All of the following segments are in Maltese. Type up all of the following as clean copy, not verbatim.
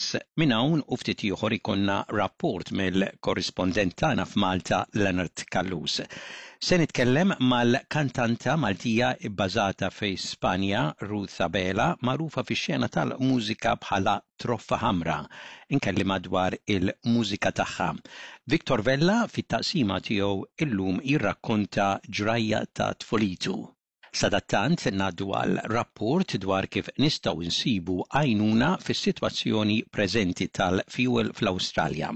Plus. Minn hawn u ftit ieħor ikollna rapport mill-korrispondent tagħna f'Malta Leonard Kallus. Se nitkellem mal-kantanta Maltija bbażata fi Spanja Ruth Sabela, magħrufa fix-xena tal-mużika bħala Troffa Ħamra. Inkellima dwar il-mużika tagħha. Victor Vella fit-taqsima tiegħu illum jirrakkonta ġrajja ta' tfolitu. Sadattant ngħaddu għal rapport dwar kif nistgħu nsibu għajnuna fis-sitwazzjoni preżenti tal-fuel fl-Awstralja.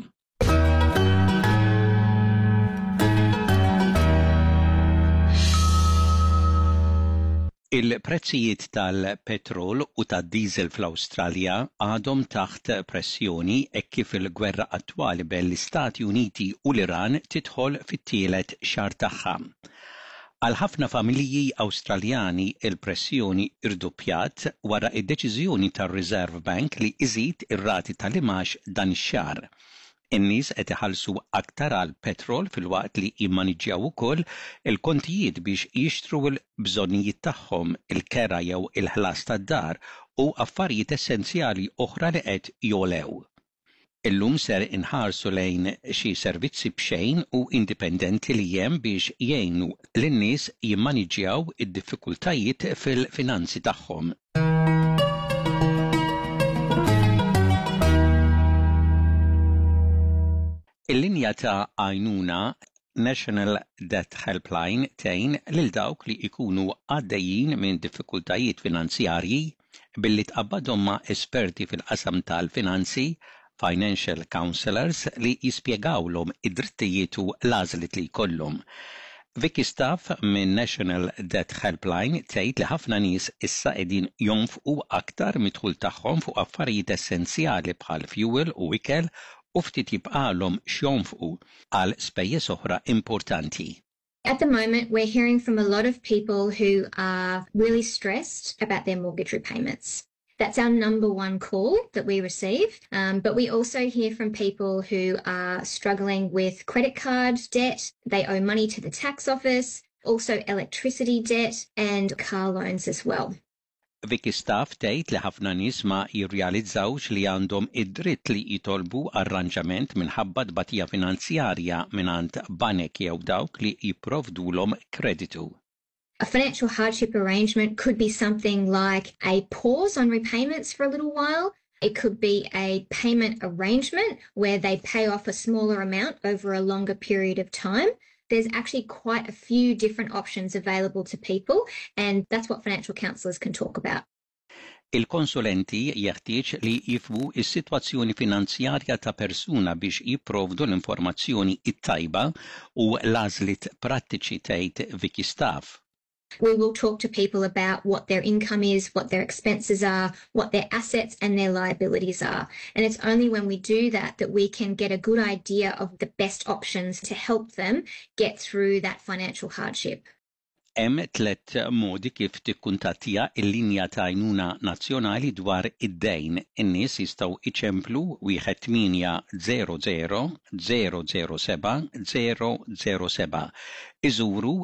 Il-prezzijiet tal-petrol u tad-diesel fl-Awstralja għadhom taħt pressjoni hekk kif il-gwerra attwali bejn l-Istati Uniti u l-Iran tidħol fit-tielet xahar tagħha. Għal ħafna familji Awstraljani il-pressjoni irdoppjat wara id-deċiżjoni tar-Reserve Bank li iżid ir-rati tal-imax dan ix-xahar. In-nies qed iħallsu aktar għal petrol filwaqt li jimmaniġġjaw ukoll il-kontijiet biex jixtru l-bżonnijiet tagħhom, il-kera jew il-ħlas tad-dar u affarijiet essenzjali oħra li qed jolew. Illum ser inħarsu lejn xi servizzi b'xejn u indipendenti li hemm biex jgħinu lin-nies jimmaniġġjaw id-diffikultajiet fil-finanzi tagħhom. Il-linja ta' għajnuna National Debt Helpline tgħin lil dawk li jkunu għaddejjin minn diffikultajiet finanzjarji billi tqabbadhom ma' esperti fil-qasam tal-finanzi, financial counselors li jispjegawlhom id-drittijiet u l-għażliet li jkollhom. Vicky Staff minn National Debt Helpline tgħid li ħafna nies issa qegħdin jonfqu aktar midħul tagħhom fuq affarijiet essenzjali bħal fuel u ikel u ftit jibqalhom x'jonfqu għal spejjeż oħra importanti. At the moment, we're hearing from a lot of people who are really stressed about their mortgage repayments. That's our number one call that we receive. But we also hear from people who are struggling with credit card debt. They owe money to the tax office, also electricity debt and car loans as well. Vicky Staff tgħid li ħafna nies ma jirrealizzawx li għandhom id-dritt li jitolbu arranġament minħabba tbatija finanzjarja mingħand banek jew dawk li jipprovdulhom kreditu. A financial hardship arrangement could be something like a pause on repayments for a little while. It could be a payment arrangement where they pay off a smaller amount over a longer period of time. There's actually quite a few different options available to people, and that's what financial counsellors can talk about. Il-konsulenti jeħtieġ li jifhmu is-sitwazzjoni finanzjarja ta' persuna biex jipprovdu l-informazzjoni it-tajba u l-għażliet prattiċi tgħid Vicky Staff. We will talk to people about what their income is, what their expenses are, what their assets and their liabilities are. And it's only when we do that that we can get a good idea of the best options to help them get through that financial hardship. Hemm tliet modi kif tikkuntattija l-linja ta' għajnuna nazzjonali dwar id-dejn. In-nies jistgħu iċemplu 1-800-007-007. Iżuru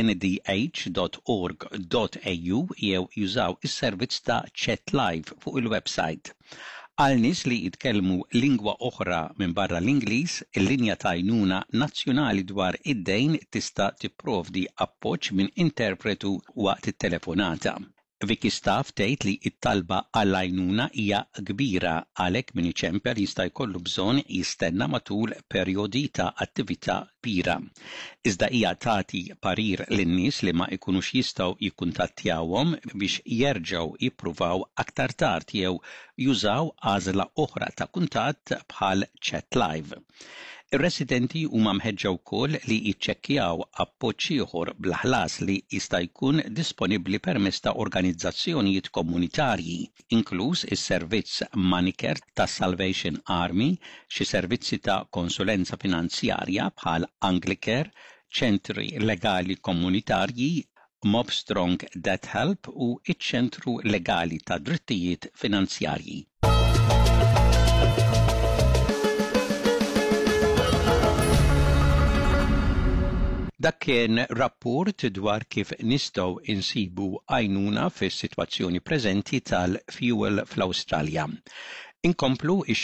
ndh.org.au jew jużaw is-servizz ta' Chat Live fuq il-website. Għal nies li jitkellmu lingwa oħra minn barra l-Ingliż, il-linja ta' għajnuna nazzjonali dwar id-dejn tista' tipprovdi appoġġ minn interpretu waqt it-telefonata. Vicky Staff tgħid li t-talba għall-għajnuna hija kbira għalhekk min iċempel jista' jkollu bżonn jistenna matul perjodi ta' attività kbira. Iżda hija tagħti parir lin-nies li ma jkunux jistgħu jikkuntattjawhom biex jerġgħu jippruvaw aktar tard jew jużaw għażla oħra ta' kuntatt bħal Chat Live. Ir-residenti huma mħeġġa wkoll li jiċċekkjaw appoġġ ieħor bl-ħlas li jista' jkun disponibbli permezz ta' organizzazzjonijiet komunitarji, inkluż is-servizz Manicare ta' Salvation Army, xi servizzi ta' konsulenza finanzjarja bħal Anglicare, ċentri legali komunitarji, Mob Strong Debt Help u iċ-ċentru legali ta' drittijiet finanzjarji. Dak kien rapport dwar kif nistgħu insibu għajnuna fis-sitwazzjoni preżenti tal-fuel fl-Awstralja. Inkomplu